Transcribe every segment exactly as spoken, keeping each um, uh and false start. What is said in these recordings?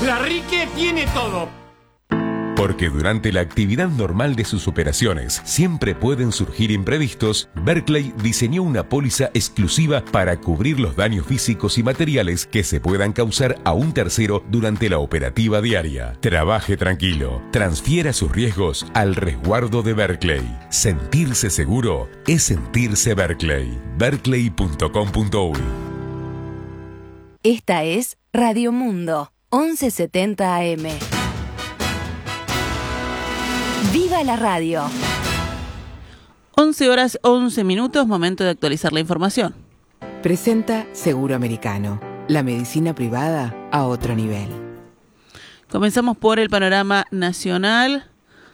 La Rique tiene todo. Porque durante la actividad normal de sus operaciones siempre pueden surgir imprevistos, Berkeley diseñó una póliza exclusiva para cubrir los daños físicos y materiales que se puedan causar a un tercero durante la operativa diaria. Trabaje tranquilo, transfiera sus riesgos al resguardo de Berkeley. Sentirse seguro es sentirse Berkeley. berkeley punto com punto uy. Esta es Radio Mundo, once setenta A M. ¡Viva la radio! once horas once minutos, momento de actualizar la información. Presenta Seguro Americano, la medicina privada a otro nivel. Comenzamos por el panorama nacional.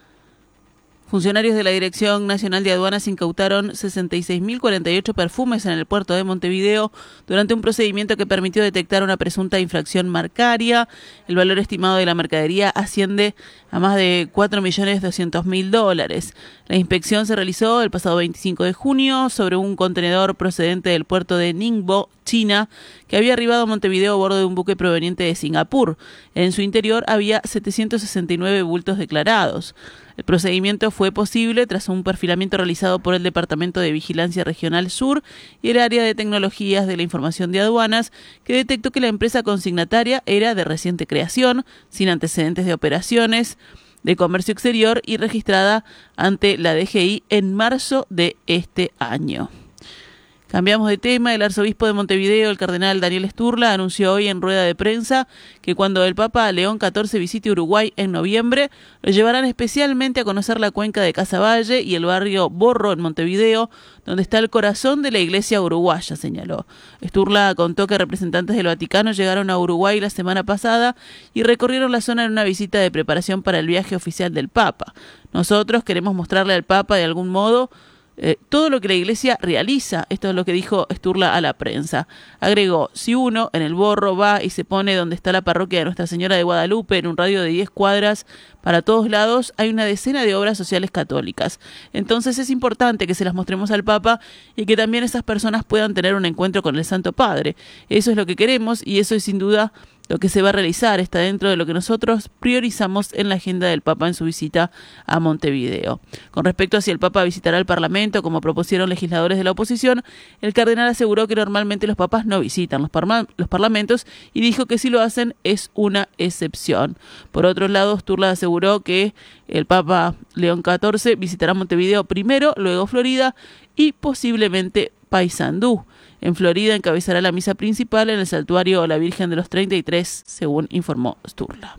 Funcionarios de la Dirección Nacional de Aduanas incautaron sesenta y seis mil cuarenta y ocho perfumes en el puerto de Montevideo durante un procedimiento que permitió detectar una presunta infracción marcaria. El valor estimado de la mercadería asciende a más de cuatro millones doscientos mil dólares. La inspección se realizó el pasado veinticinco de junio sobre un contenedor procedente del puerto de Ningbo, China, que había arribado a Montevideo a bordo de un buque proveniente de Singapur. En su interior había setecientos sesenta y nueve bultos declarados. El procedimiento fue posible tras un perfilamiento realizado por el Departamento de Vigilancia Regional Sur y el Área de Tecnologías de la Información de Aduanas, que detectó que la empresa consignataria era de reciente creación, sin antecedentes de operaciones de comercio exterior y registrada ante la D G I en marzo de este año. Cambiamos de tema. El arzobispo de Montevideo, el cardenal Daniel Sturla, anunció hoy en rueda de prensa que cuando el Papa León catorce visite Uruguay en noviembre, lo llevarán especialmente a conocer la cuenca de Casaballe y el barrio Borro en Montevideo, donde está el corazón de la iglesia uruguaya, señaló. Sturla contó que representantes del Vaticano llegaron a Uruguay la semana pasada y recorrieron la zona en una visita de preparación para el viaje oficial del Papa. Nosotros queremos mostrarle al Papa de algún modo Eh, todo lo que la iglesia realiza. Esto es lo que dijo Sturla a la prensa. Agregó, si uno en el Borro va y se pone donde está la parroquia de Nuestra Señora de Guadalupe, en un radio de diez cuadras, para todos lados hay una decena de obras sociales católicas. Entonces es importante que se las mostremos al Papa y que también esas personas puedan tener un encuentro con el Santo Padre. Eso es lo que queremos y eso es sin duda lo que se va a realizar, está dentro de lo que nosotros priorizamos en la agenda del Papa en su visita a Montevideo. Con respecto a si el Papa visitará el Parlamento, como propusieron legisladores de la oposición, el cardenal aseguró que normalmente los papas no visitan los, parma- los parlamentos y dijo que si lo hacen es una excepción. Por otro lado, Sturla aseguró que el Papa León catorce visitará Montevideo primero, luego Florida y posiblemente Paysandú. En Florida encabezará la misa principal en el Santuario La Virgen de los treinta y tres, según informó Sturla.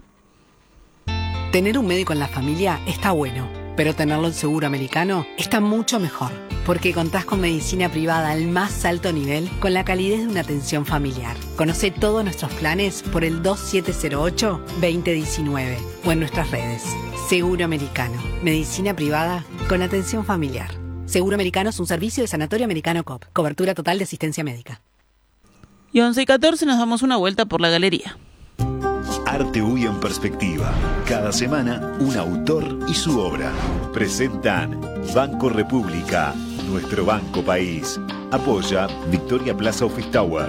Tener un médico en la familia está bueno, pero tenerlo en Seguro Americano está mucho mejor, porque contás con medicina privada al más alto nivel con la calidez de una atención familiar. Conoce todos nuestros planes por el dos siete cero ocho, dos cero uno nueve o en nuestras redes. Seguro Americano, medicina privada con atención familiar. Seguro Americano es un servicio de Sanatorio Americano C O P. Cobertura total de asistencia médica. Y once y catorce nos damos una vuelta por la galería. Arte U Y en perspectiva. Cada semana un autor y su obra. Presentan Banco República, nuestro banco país. Apoya Victoria Plaza Office Tower.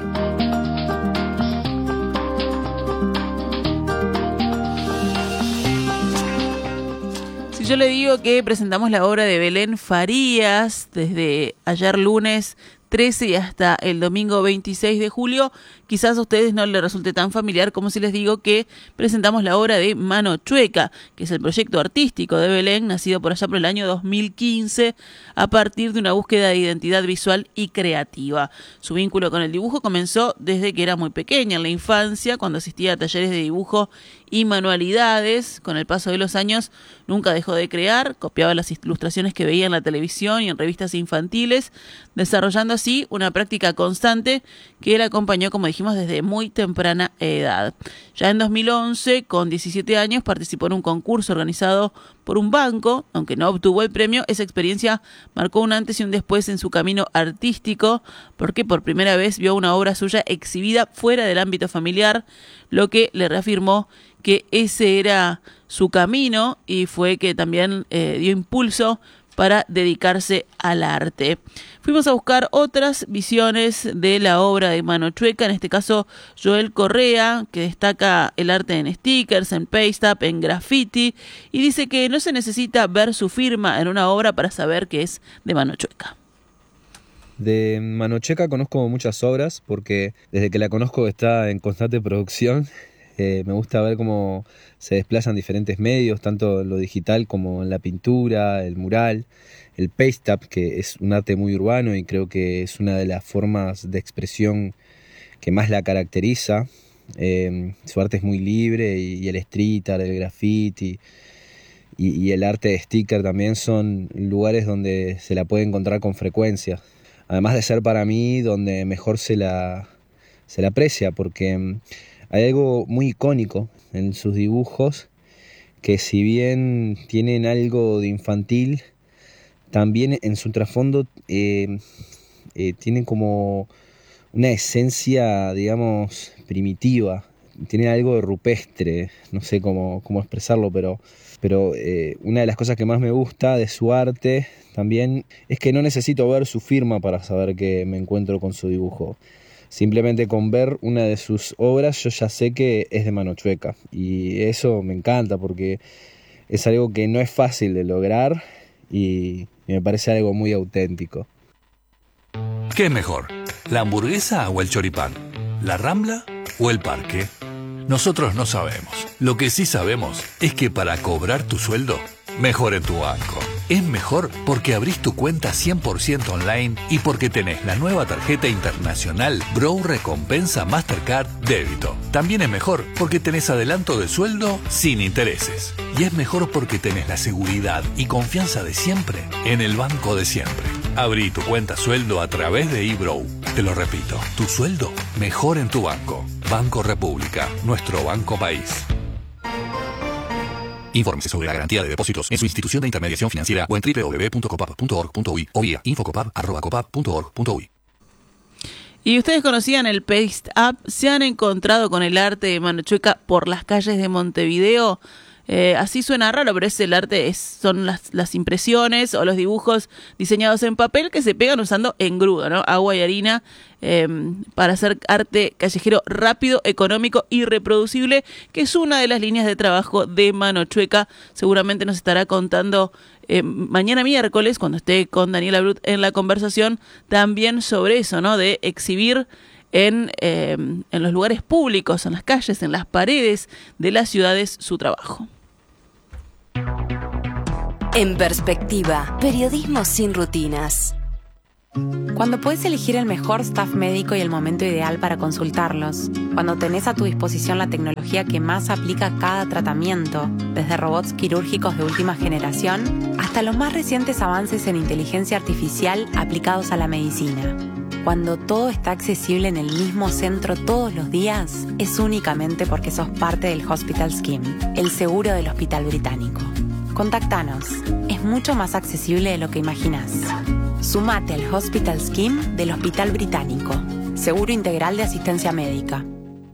Si yo le digo que presentamos la obra de Belén Farías desde ayer lunes trece y hasta el domingo veintiséis de julio, quizás a ustedes no les resulte tan familiar como si les digo que presentamos la obra de Mano Chueca, que es el proyecto artístico de Belén, nacido por allá por el año dos mil quince, a partir de una búsqueda de identidad visual y creativa. Su vínculo con el dibujo comenzó desde que era muy pequeña, en la infancia, cuando asistía a talleres de dibujo y manualidades. Con el paso de los años nunca dejó de crear, copiaba las ilustraciones que veía en la televisión y en revistas infantiles, desarrollando así una práctica constante que él acompañó, como dijimos, desde muy temprana edad. Ya en dos mil once, con diecisiete años, participó en un concurso organizado por un banco. Aunque no obtuvo el premio, esa experiencia marcó un antes y un después en su camino artístico, porque por primera vez vio una obra suya exhibida fuera del ámbito familiar, lo que le reafirmó que ese era su camino y fue que también eh, dio impulso para dedicarse al arte. Fuimos a buscar otras visiones de la obra de Mano Chueca, en este caso Joel Correa, que destaca el arte en stickers, en paste up, en graffiti, y dice que no se necesita ver su firma en una obra para saber que es de Mano Chueca. De Mano Chueca conozco muchas obras porque desde que la conozco está en constante producción. Eh, me gusta ver cómo se desplazan diferentes medios, tanto en lo digital como en la pintura, el mural, el paste up, que es un arte muy urbano y creo que es una de las formas de expresión que más la caracteriza. Eh, su arte es muy libre y, y el street art, el graffiti y, y el arte de sticker también son lugares donde se la puede encontrar con frecuencia. Además de ser para mí donde mejor se la, se la aprecia, porque hay algo muy icónico en sus dibujos que, si bien tienen algo de infantil, también en su trasfondo eh, eh, tienen como una esencia, digamos, primitiva. Tienen algo de rupestre, no sé cómo, cómo expresarlo, pero, pero eh, una de las cosas que más me gusta de su arte también es que no necesito ver su firma para saber que me encuentro con su dibujo. Simplemente con ver una de sus obras yo ya sé que es de Mano Chueca. Y eso me encanta porque es algo que no es fácil de lograr y, y me parece algo muy auténtico. ¿Qué es mejor? ¿La hamburguesa o el choripán? ¿La Rambla o el parque? Nosotros no sabemos. Lo que sí sabemos es que para cobrar tu sueldo, mejor en tu banco. Es mejor porque abrís tu cuenta cien por ciento online y porque tenés la nueva tarjeta internacional Bro Recompensa Mastercard Débito. También es mejor porque tenés adelanto de sueldo sin intereses. Y es mejor porque tenés la seguridad y confianza de siempre en el banco de siempre. Abrí tu cuenta sueldo a través de eBrow. Te lo repito, tu sueldo mejor en tu banco. Banco República, nuestro banco país. Infórmese sobre la garantía de depósitos en su institución de intermediación financiera o en doble u doble u doble u punto copap punto org punto uy o vía infocopap arroba copap punto org punto uy. ¿Y ustedes conocían el paste up? ¿Se han encontrado con el arte de Mano Chueca por las calles de Montevideo? Eh, así suena raro, pero es el arte, es, son las, las impresiones o los dibujos diseñados en papel que se pegan usando engrudo, ¿no? Agua y harina, eh, para hacer arte callejero rápido, económico y reproducible, que es una de las líneas de trabajo de Mano Chueca. Seguramente nos estará contando eh, mañana miércoles, cuando esté con Daniela Brut en la conversación, también sobre eso, ¿no? De exhibir en, eh, en los lugares públicos, en las calles, en las paredes de las ciudades, su trabajo. En Perspectiva, periodismo sin rutinas. Cuando puedes elegir el mejor staff médico y el momento ideal para consultarlos. Cuando tenés a tu disposición la tecnología que más aplica a cada tratamiento, desde robots quirúrgicos de última generación hasta los más recientes avances en inteligencia artificial aplicados a la medicina. Cuando todo está accesible en el mismo centro todos los días, es únicamente porque sos parte del Hospital Scheme, el seguro del Hospital Británico. Contactanos. Es mucho más accesible de lo que imaginás. Sumate al Hospital Scheme del Hospital Británico. Seguro integral de asistencia médica.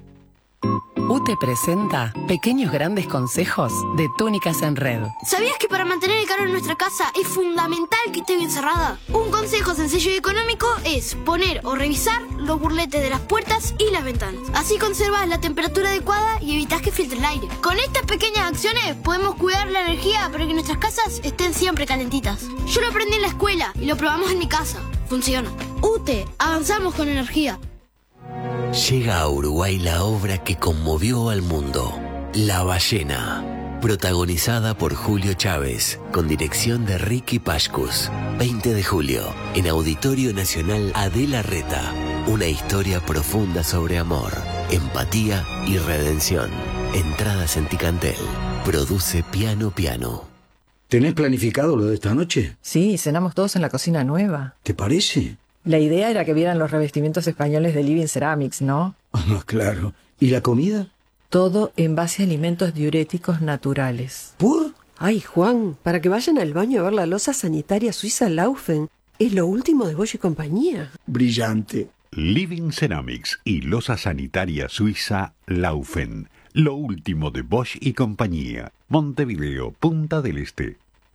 U T E presenta Pequeños Grandes Consejos de Túnicas en Red. ¿Sabías que para mantener el calor en nuestra casa es fundamental que esté bien cerrada? Un consejo sencillo y económico es poner o revisar los burletes de las puertas y las ventanas. Así conservas la temperatura adecuada y evitas que filtre el aire. Con estas pequeñas acciones podemos cuidar la energía para que nuestras casas estén siempre calentitas. Yo lo aprendí en la escuela y lo probamos en mi casa. Funciona. U T E, avanzamos con energía. Llega a Uruguay la obra que conmovió al mundo, La Ballena, protagonizada por Julio Chávez, con dirección de Ricky Pashkus. veinte de julio, en Auditorio Nacional Adela Reta, una historia profunda sobre amor, empatía y redención. Entradas en Ticantel. Produce Piano Piano. ¿Tenés planificado lo de esta noche? Sí, cenamos todos en la cocina nueva. ¿Te parece? La idea era que vieran los revestimientos españoles de Living Ceramics, ¿no? Ah, claro. ¿Y la comida? Todo en base a alimentos diuréticos naturales. ¿Por? Ay, Juan, para que vayan al baño a ver la loza sanitaria suiza Laufen. Es lo último de Bosch y compañía. Brillante. Living Ceramics y loza sanitaria suiza Laufen. Lo último de Bosch y compañía. Montevideo, Punta del Este.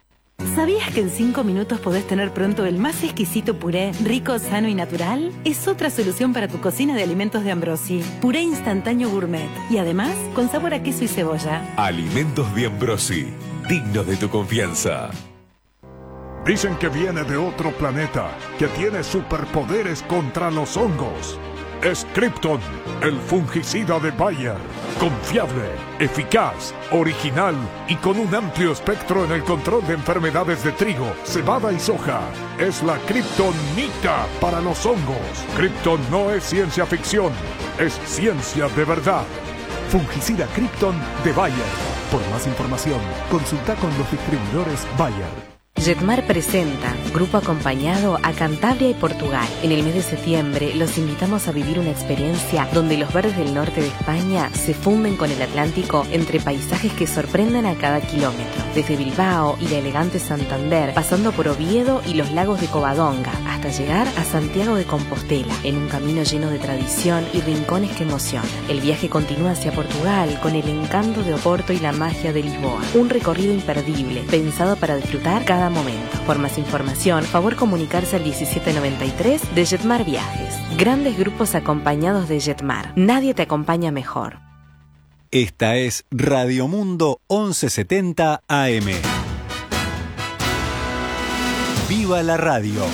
¿Sabías que en cinco minutos podés tener pronto el más exquisito puré, rico, sano y natural? Es otra solución para tu cocina de alimentos de Ambrosi. Puré instantáneo gourmet. Y además, con sabor a queso y cebolla. Alimentos de Ambrosi, dignos de tu confianza. Dicen que viene de otro planeta, que tiene superpoderes contra los hongos. Es Krypton, el fungicida de Bayer. Confiable, eficaz, original y con un amplio espectro en el control de enfermedades de trigo, cebada y soja. Es la Kryptonita para los hongos. Krypton no es ciencia ficción, es ciencia de verdad. Fungicida Krypton de Bayer. Por más información, consulta con los distribuidores Bayer. Jetmar presenta Grupo Acompañado a Cantabria y Portugal. En el mes de septiembre los invitamos a vivir una experiencia donde los verdes del norte de España se funden con el Atlántico entre paisajes que sorprenden a cada kilómetro. Desde Bilbao y la elegante Santander, pasando por Oviedo y los lagos de Covadonga, hasta llegar a Santiago de Compostela, en un camino lleno de tradición y rincones que emocionan. El viaje continúa hacia Portugal con el encanto de Oporto y la magia de Lisboa. Un recorrido imperdible, pensado para disfrutar cada momento. Por más información, favor comunicarse al diecisiete noventa y tres de Jetmar Viajes. Grandes grupos acompañados de Jetmar. Nadie te acompaña mejor. Esta es Radio Mundo once setenta A M. ¡Viva la radio!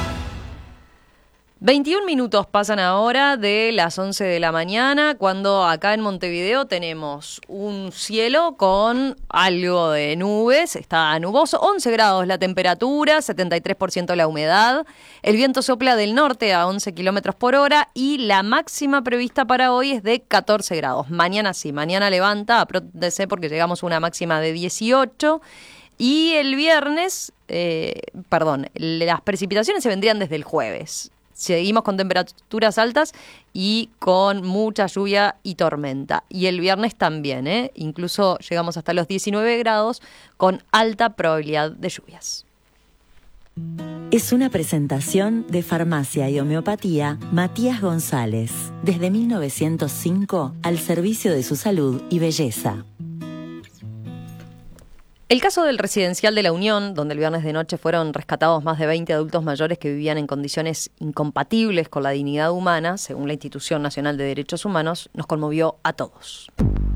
veintiún minutos pasan ahora de las once de la mañana, cuando acá en Montevideo tenemos un cielo con algo de nubes, está nuboso, once grados la temperatura, setenta y tres por ciento la humedad, el viento sopla del norte a once kilómetros por hora y la máxima prevista para hoy es de catorce grados. Mañana sí, mañana levanta, apróntense porque llegamos a una máxima de dieciocho. Y el viernes, eh, perdón, las precipitaciones se vendrían desde el jueves. Seguimos con temperaturas altas y con mucha lluvia y tormenta. Y el viernes también, ¿eh? Incluso llegamos hasta los diecinueve grados con alta probabilidad de lluvias. Es una presentación de Farmacia y Homeopatía Matías González. Desde mil novecientos cinco al servicio de su salud y belleza. El caso del residencial de La Unión, donde el viernes de noche fueron rescatados más de veinte adultos mayores que vivían en condiciones incompatibles con la dignidad humana, según la Institución Nacional de Derechos Humanos, nos conmovió a todos.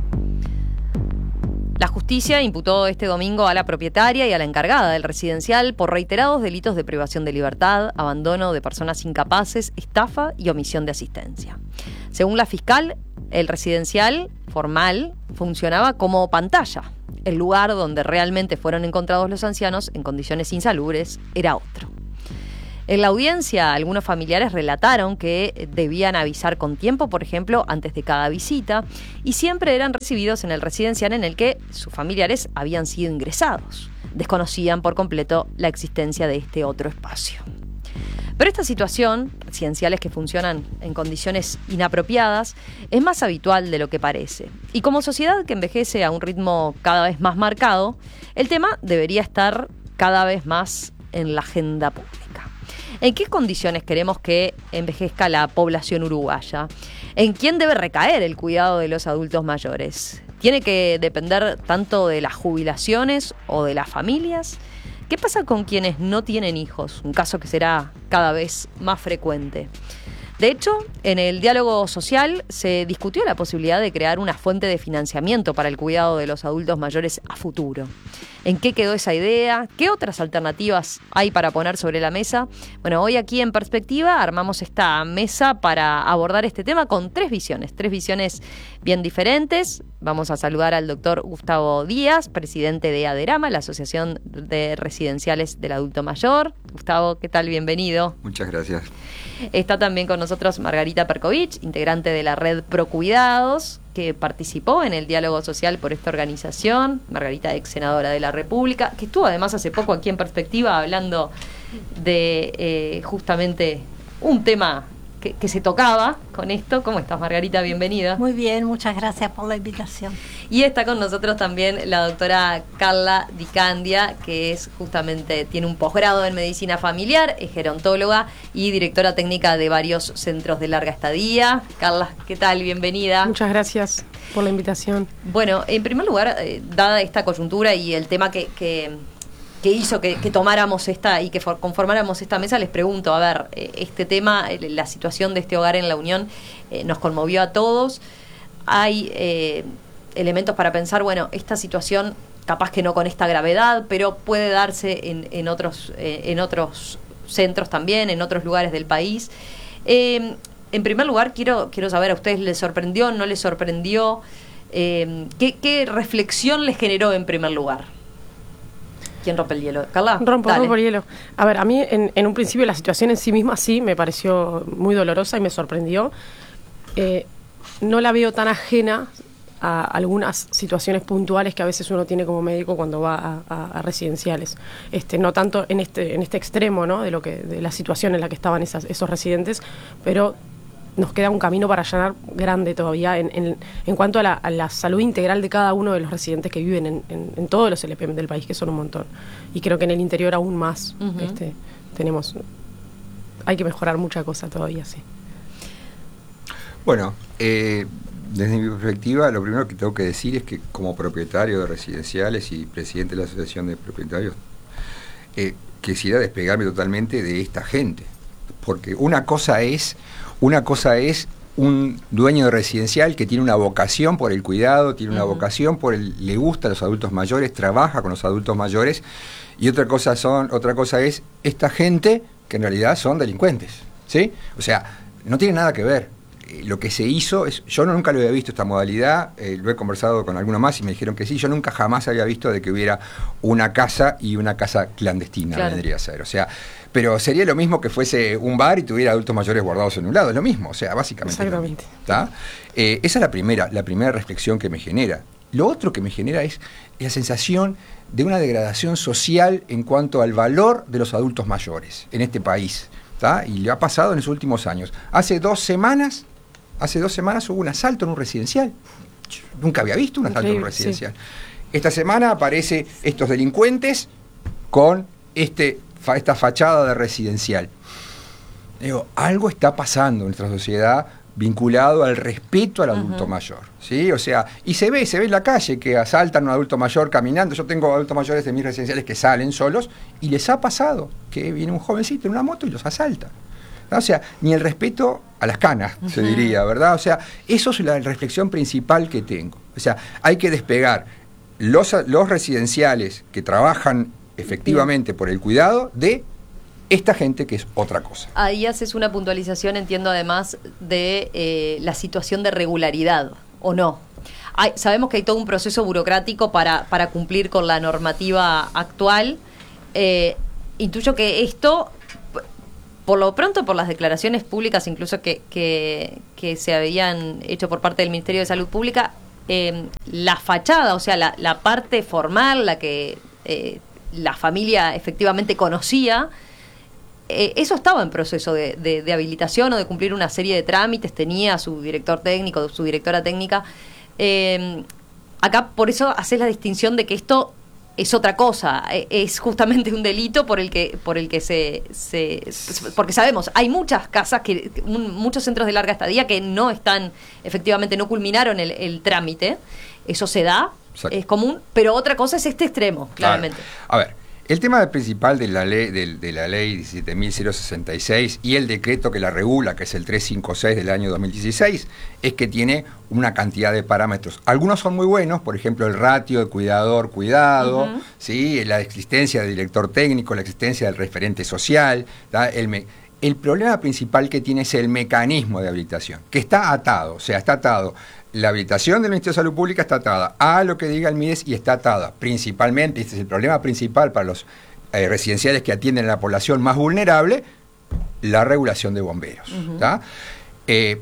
La justicia imputó este domingo a la propietaria y a la encargada del residencial por reiterados delitos de privación de libertad, abandono de personas incapaces, estafa y omisión de asistencia. Según la fiscal, el residencial formal funcionaba como pantalla. El lugar donde realmente fueron encontrados los ancianos en condiciones insalubres era otro. En la audiencia, algunos familiares relataron que debían avisar con tiempo, por ejemplo, antes de cada visita, y siempre eran recibidos en el residencial en el que sus familiares habían sido ingresados. Desconocían por completo la existencia de este otro espacio. Pero esta situación, residenciales que funcionan en condiciones inapropiadas, es más habitual de lo que parece. Y como sociedad que envejece a un ritmo cada vez más marcado, el tema debería estar cada vez más en la agenda pública. ¿En qué condiciones queremos que envejezca la población uruguaya? ¿En quién debe recaer el cuidado de los adultos mayores? ¿Tiene que depender tanto de las jubilaciones o de las familias? ¿Qué pasa con quienes no tienen hijos? Un caso que será cada vez más frecuente. De hecho, en el diálogo social se discutió la posibilidad de crear una fuente de financiamiento para el cuidado de los adultos mayores a futuro. ¿En qué quedó esa idea? ¿Qué otras alternativas hay para poner sobre la mesa? Bueno, hoy aquí en Perspectiva armamos esta mesa para abordar este tema con tres visiones, tres visiones bien diferentes. Vamos a saludar al doctor Gustavo Díaz, presidente de ADERAMA, la Asociación de Residenciales del Adulto Mayor. Gustavo, ¿qué tal? Bienvenido. Muchas gracias. Está también con nosotros Margarita Perkovich, integrante de la red Procuidados, que participó en el diálogo social por esta organización. Margarita, ex senadora de la República, que estuvo además hace poco aquí en Perspectiva hablando de eh, justamente un tema que, que se tocaba con esto. ¿Cómo estás, Margarita? Bienvenida. Muy bien, muchas gracias por la invitación. Y está con nosotros también la doctora Carla Di Candia, que es justamente, tiene un posgrado en medicina familiar, es gerontóloga y directora técnica de varios centros de larga estadía. Carla, ¿qué tal? Bienvenida. Muchas gracias por la invitación. Bueno, en primer lugar, eh, dada esta coyuntura y el tema que, que, que hizo que, que tomáramos esta y que for, conformáramos esta mesa, les pregunto, a ver, eh, este tema, eh, la situación de este hogar en La Unión eh, nos conmovió a todos. Hay eh, elementos para pensar, bueno, esta situación capaz que no con esta gravedad, pero puede darse en, en otros eh, en otros centros también, en otros lugares del país. Eh, en primer lugar, quiero quiero saber, ¿a ustedes les sorprendió, no les sorprendió? Eh, ¿qué, ¿Qué reflexión les generó en primer lugar? ¿Quién rompe el hielo? Carla, Rompo, dale. rompo el hielo. A ver, a mí en, en un principio la situación en sí misma sí me pareció muy dolorosa y me sorprendió. Eh, no la veo tan ajena a algunas situaciones puntuales que a veces uno tiene como médico cuando va a, a, a residenciales. Este, no tanto en este, en este extremo, ¿no?, de lo que, de la situación en la que estaban esas, esos residentes, pero nos queda un camino para allanar grande todavía en, en, en cuanto a la, a la salud integral de cada uno de los residentes que viven en, en, en todos los L P M del país, que son un montón. Y creo que en el interior aún más. Uh-huh. este, tenemos, hay que mejorar mucha cosa todavía, sí. Bueno, eh, desde mi perspectiva, lo primero que tengo que decir es que como propietario de residenciales y presidente de la Asociación de Propietarios, eh, quisiera despegarme totalmente de esta gente. Porque una cosa es... Una cosa es un dueño de residencial que tiene una vocación por el cuidado, tiene una uh-huh. vocación por el, le gusta a los adultos mayores, trabaja con los adultos mayores, y otra cosa son, otra cosa es esta gente que en realidad son delincuentes, ¿sí? O sea, no tiene nada que ver. Eh, lo que se hizo es, yo nunca lo había visto esta modalidad, eh, lo he conversado con algunos más y me dijeron que sí, yo nunca jamás había visto de que hubiera una casa y una casa clandestina, claro. vendría a ser, o sea, pero sería lo mismo que fuese un bar y tuviera adultos mayores guardados en un lado, es lo mismo, o sea, básicamente. Exactamente. ¿Está? Eh, esa es la primera, la primera reflexión que me genera. Lo otro que me genera es la sensación de una degradación social en cuanto al valor de los adultos mayores en este país, ¿está? Y le ha pasado en los últimos años. Hace dos semanas, hace dos semanas hubo un asalto en un residencial. Yo nunca había visto un asalto Increíble, en un residencial. Sí. Esta semana aparecen estos delincuentes con este... esta fachada de residencial. Digo, algo está pasando en nuestra sociedad vinculado al respeto al adulto uh-huh. mayor, ¿sí? O sea, y se ve, se ve en la calle que asaltan a un adulto mayor caminando. Yo tengo adultos mayores de mis residenciales que salen solos y les ha pasado que viene un jovencito en una moto y los asalta. ¿No? O sea, ni el respeto a las canas, uh-huh. se diría, ¿verdad? O sea, eso es la reflexión principal que tengo. O sea, hay que despegar los, los residenciales que trabajan efectivamente Bien. por el cuidado de esta gente que es otra cosa. Ahí haces una puntualización, entiendo, además de eh, la situación de regularidad, ¿o no? Hay, sabemos que hay todo un proceso burocrático para, para cumplir con la normativa actual. Eh, intuyo que esto, por lo pronto, por las declaraciones públicas incluso que, que, que se habían hecho por parte del Ministerio de Salud Pública, eh, la fachada, o sea, la, la parte formal, la que... Eh, la familia efectivamente conocía, eh, eso estaba en proceso de, de, de habilitación o de cumplir una serie de trámites, tenía su director técnico, su directora técnica. Eh, acá por eso haces la distinción de que esto es otra cosa, es justamente un delito por el que por el que se, se porque sabemos, hay muchas casas, que un, muchos centros de larga estadía que no están, efectivamente no culminaron el, el trámite, eso se da. Exacto. Es común, pero otra cosa es este extremo, claramente. Claro. A ver, el tema principal de la ley de, de la ley diecisiete mil sesenta y seis y el decreto que la regula, que es el trescientos cincuenta y seis del año dos mil dieciséis, es que tiene una cantidad de parámetros. Algunos son muy buenos, por ejemplo, el ratio de cuidador-cuidado, uh-huh. ¿sí? La existencia del director técnico, la existencia del referente social, ¿tá? el me El problema principal que tiene es el mecanismo de habilitación, que está atado, o sea, está atado. La habilitación del Ministerio de Salud Pública está atada a lo que diga el MIDES y está atada principalmente, este es el problema principal para los eh, residenciales que atienden a la población más vulnerable, la regulación de bomberos. Uh-huh. eh,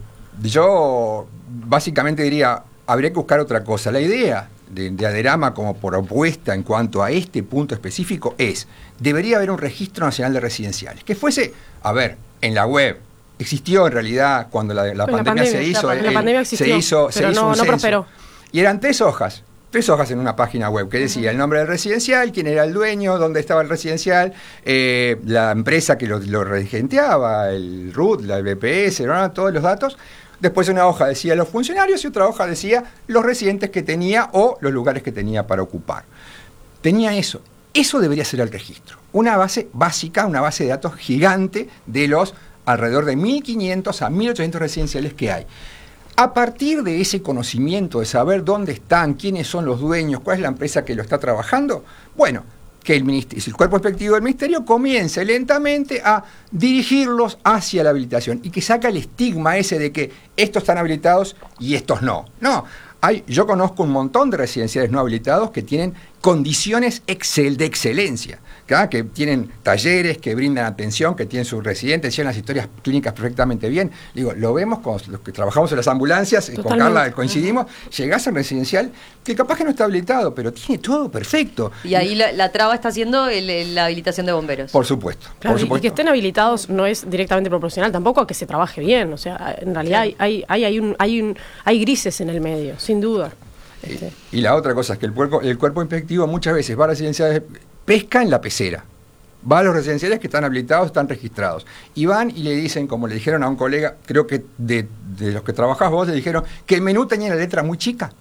yo básicamente diría, habría que buscar otra cosa. La idea de, de Aderama como propuesta en cuanto a este punto específico es, debería haber un registro nacional de residenciales, que fuese, a ver, en la web. Existió en realidad cuando la, la, pandemia, la pandemia se hizo, la, el, la pandemia existió, se hizo, pero se hizo no, un no censo. prosperó. Y eran tres hojas, tres hojas en una página web que decía uh-huh. el nombre del residencial, quién era el dueño, dónde estaba el residencial, eh, la empresa que lo, lo regenteaba, el R U T, la B P S, ¿no? Todos los datos. Después una hoja decía los funcionarios y otra hoja decía los residentes que tenía o los lugares que tenía para ocupar. Tenía eso. Eso debería ser el registro. Una base básica, una base de datos gigante de los alrededor de mil quinientos a mil ochocientos residenciales que hay. A partir de ese conocimiento, de saber dónde están, quiénes son los dueños, cuál es la empresa que lo está trabajando, bueno, que el, el cuerpo expectivo del Ministerio comience lentamente a dirigirlos hacia la habilitación y que saca el estigma ese de que estos están habilitados y estos no. No, hay, yo conozco un montón de residenciales no habilitados que tienen condiciones excel, de excelencia, ¿verdad? Que tienen talleres, que brindan atención, que tienen sus residentes, llevan las historias clínicas perfectamente bien. Digo, lo vemos con los que trabajamos en las ambulancias, Totalmente. Con Carla coincidimos, llegás a un residencial que capaz que no está habilitado, pero tiene todo perfecto. Y ahí la, la traba está haciendo el, el, la habilitación de bomberos. Por supuesto, claro, por supuesto. Y que estén habilitados no es directamente proporcional tampoco a que se trabaje bien. O sea, en realidad sí. hay, hay, hay, un, hay, un, hay grises en el medio, sin duda. Este. Y, y la otra cosa es que el cuerpo, el cuerpo inspectivo muchas veces va a residenciales, pesca en la pecera. Va a los residenciales que están habilitados, están registrados. Y van y le dicen, como le dijeron a un colega, creo que de, de los que trabajás vos, le dijeron que el menú tenía la letra muy chica.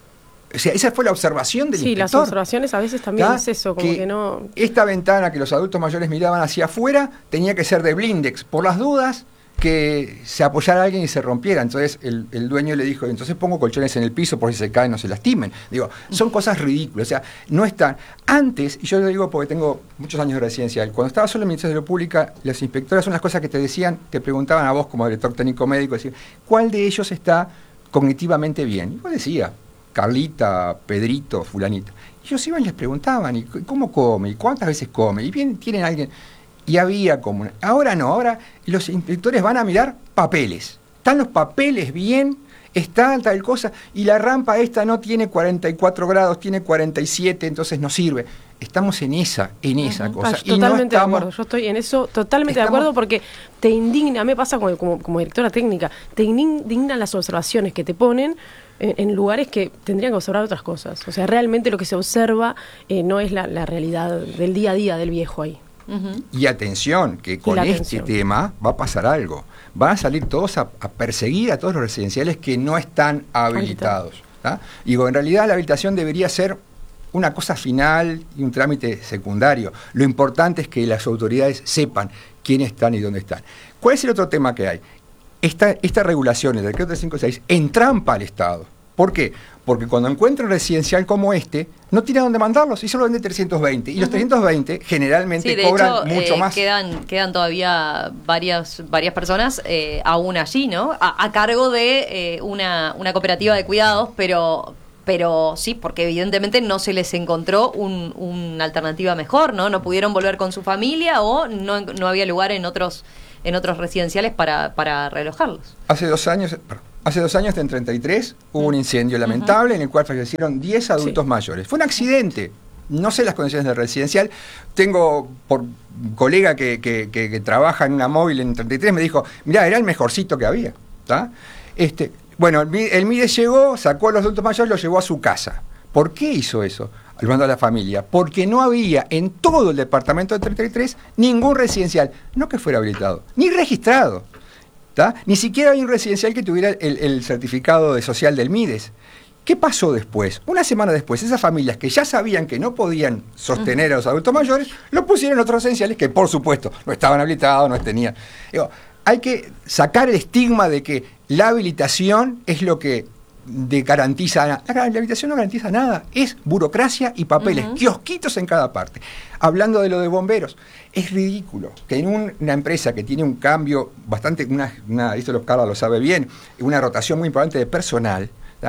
O sea, esa fue la observación del sí, inspector. Sí, las observaciones a veces también ¿Ah? es eso, como que, que no... Esta ventana que los adultos mayores miraban hacia afuera tenía que ser de blindex, por las dudas que se apoyara a alguien y se rompiera. Entonces el, el dueño le dijo, entonces pongo colchones en el piso por si se caen no se lastimen. Digo, son cosas ridículas, o sea, no están. Antes, y yo lo digo porque tengo muchos años de residencial, cuando estaba solo en el Ministerio de Salud Pública, las inspectoras son las cosas que te decían, te preguntaban a vos como director técnico médico, decían, ¿cuál de ellos está cognitivamente bien? Y vos decías, Carlita, Pedrito, fulanita. Y ellos iban y les preguntaban, ¿y cómo come? ¿Y cuántas veces come? Y bien, tienen alguien... Y había como... Una, ahora no, ahora los inspectores van a mirar papeles. Están los papeles bien, está tal cosa, y la rampa esta no tiene cuarenta y cuatro grados, tiene cuarenta y siete, entonces no sirve. Estamos en esa, en esa uh-huh. cosa. Ah, y totalmente no estamos, de acuerdo, yo estoy en eso totalmente estamos, de acuerdo porque te indigna, me pasa como, como, como directora técnica, te indignan las observaciones que te ponen en, en lugares que tendrían que observar otras cosas. O sea, realmente lo que se observa eh, no es la, la realidad del día a día del viejo ahí. Uh-huh. Y atención, que con este atención. tema va a pasar algo. Van a salir todos a, a perseguir a todos los residenciales que no están habilitados. ¿tá? Digo, en realidad la habilitación debería ser una cosa final y un trámite secundario. Lo importante es que las autoridades sepan quiénes están y dónde están. ¿Cuál es el otro tema que hay? Esta, esta regulación del decreto trescientos cincuenta y seis entrampa al Estado. ¿Por qué? Porque cuando encuentra un residencial como este, no tiene a dónde mandarlos y solo vende trescientos veinte. Y uh-huh. los trescientos veinte generalmente sí, de cobran hecho, mucho eh, más. Quedan, quedan todavía varias, varias personas eh, aún allí, ¿no? A, a cargo de eh, una, una cooperativa de cuidados, pero... Pero sí, porque evidentemente no se les encontró un, una alternativa mejor, ¿no? No pudieron volver con su familia o no, no había lugar en otros en otros residenciales para, para realojarlos. Hace dos años, hace dos años, en treinta y tres, hubo un incendio lamentable uh-huh. en el cual fallecieron diez adultos sí. mayores. Fue un accidente. No sé las condiciones del residencial. Tengo por un colega que, que, que, que trabaja en una móvil en treinta y tres, me dijo, mirá, era el mejorcito que había. ¿tá? Este... Bueno, el MIDES llegó, sacó a los adultos mayores y los llevó a su casa. ¿Por qué hizo eso? Al mando a la familia. Porque no había en todo el departamento de treinta y tres ningún residencial, no que fuera habilitado, ni registrado. ¿tá? Ni siquiera había un residencial que tuviera el, el certificado de social del MIDES. ¿Qué pasó después? Una semana después, esas familias que ya sabían que no podían sostener a los adultos mayores, lo pusieron en otros residenciales que, por supuesto, no estaban habilitados, no tenían... Digo, hay que sacar el estigma de que la habilitación es lo que de garantiza nada. La, la habilitación no garantiza nada, es burocracia y papeles, uh-huh. kiosquitos en cada parte. Hablando de lo de bomberos, es ridículo que en un, una empresa que tiene un cambio bastante, una, una, esto lo Carla lo sabe bien, una rotación muy importante de personal,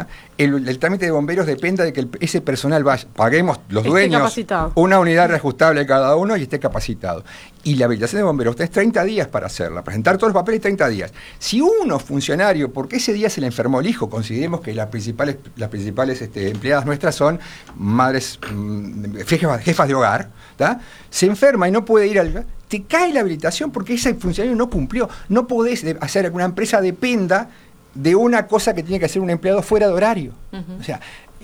El, el trámite de bomberos depende de que el, ese personal vaya, paguemos los dueños una unidad reajustable cada uno y esté capacitado. Y la habilitación de bomberos, tenés treinta días para hacerla, presentar todos los papeles treinta días. Si uno, funcionario, porque ese día se le enfermó el hijo, consideremos que las principales, las principales este, empleadas nuestras son madres, mmm, jefas, jefas de hogar, ¿tá? Se enferma y no puede ir al... Te cae la habilitación porque ese funcionario no cumplió. No podés hacer que una empresa dependa de una cosa que tiene que hacer un empleado fuera de horario. Uh-huh. O sea,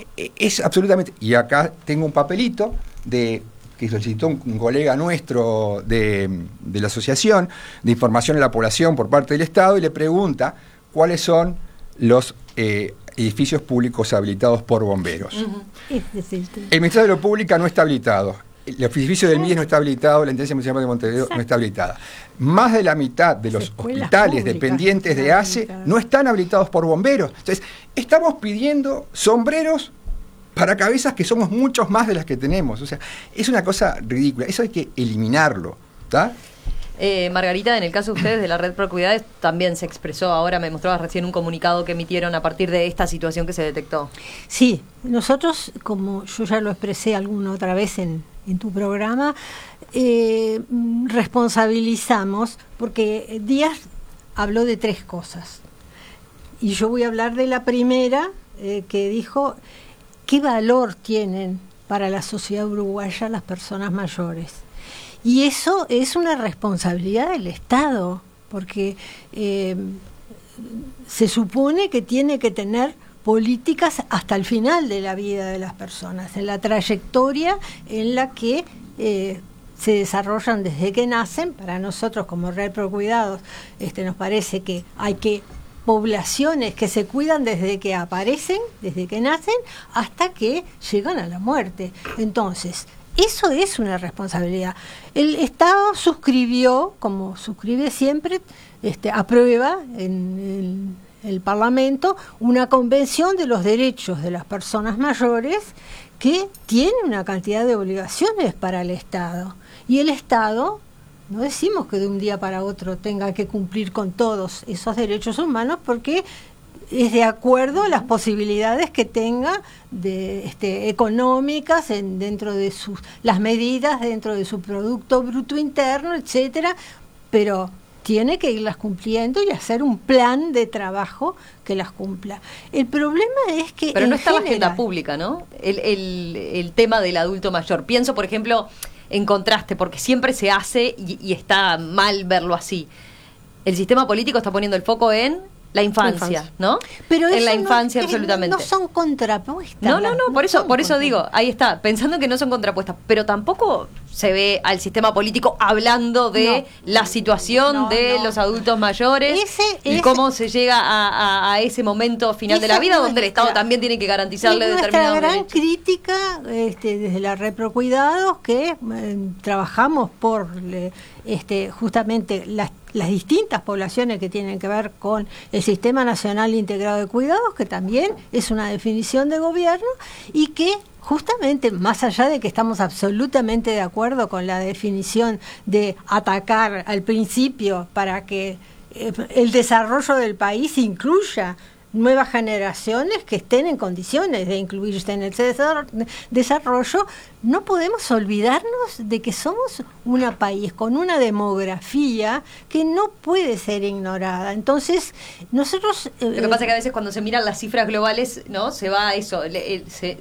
es absolutamente... Y acá tengo un papelito de que solicitó un, un colega nuestro de, de la Asociación de Información a la Población por parte del Estado y le pregunta cuáles son los eh, edificios públicos habilitados por bomberos. Uh-huh. El Ministerio de Salud Pública no está habilitado. el edificio del M I E S no está habilitado, la Intendencia Municipal de Montevideo Exacto. no está habilitada. Más de la mitad de los Escuelas hospitales públicas, dependientes de A C E no están habilitados por bomberos. Entonces, estamos pidiendo sombreros para cabezas que somos muchos más de las que tenemos. O sea, es una cosa ridícula. Eso hay que eliminarlo, ¿está? Eh, Margarita, en el caso de ustedes de la Red Procuidades también se expresó, ahora me mostrabas recién un comunicado que emitieron a partir de esta situación que se detectó. Sí, nosotros, como yo ya lo expresé alguna otra vez en, en tu programa, eh, responsabilizamos, porque Díaz habló de tres cosas, y yo voy a hablar de la primera, eh, que dijo qué valor tienen para la sociedad uruguaya las personas mayores. Y eso es una responsabilidad del Estado, porque eh, se supone que tiene que tener políticas hasta el final de la vida de las personas, en la trayectoria en la que eh, se desarrollan desde que nacen. Para nosotros como Red Procuidados este, nos parece que hay que poblaciones que se cuidan desde que aparecen, desde que nacen, hasta que llegan a la muerte. Entonces, eso es una responsabilidad. El Estado suscribió, como suscribe siempre, este, aprueba en el, el Parlamento una convención de los derechos de las personas mayores que tiene una cantidad de obligaciones para el Estado. Y el Estado, no decimos que de un día para otro tenga que cumplir con todos esos derechos humanos, porque es de acuerdo a las posibilidades que tenga de este, económicas en, dentro de sus las medidas dentro de su producto bruto interno, etcétera, pero tiene que irlas cumpliendo y hacer un plan de trabajo que las cumpla. El problema es que pero no está general, la agenda pública, ¿no? El, el, el tema del adulto mayor. Pienso, por ejemplo, en contraste, porque siempre se hace y, y está mal verlo así. El sistema político está poniendo el foco en la infancia, infancia, ¿no? Pero en la no, infancia, es, absolutamente. No son contrapuestas. No, no, no, no por eso, son por eso digo, ahí está, pensando que no son contrapuestas, pero tampoco se ve al sistema político hablando de no, la situación no, de no. los adultos mayores ese, y ese, cómo se llega a, a, a ese momento final de la vida, donde el Estado también tiene que garantizarle determinados derechos. Nuestra gran crítica este, desde la Red Procuidados, que eh, trabajamos por eh, este, justamente las las distintas poblaciones que tienen que ver con el Sistema Nacional Integrado de Cuidados, que también es una definición de gobierno, y que justamente, más allá de que estamos absolutamente de acuerdo con la definición de atacar al principio para que eh, el desarrollo del país incluya nuevas generaciones que estén en condiciones de incluirse en el desarrollo, no podemos olvidarnos de que somos un país con una demografía que no puede ser ignorada. Entonces, nosotros... Lo que pasa es que a veces cuando se miran las cifras globales, ¿no? Se va a eso, le, se,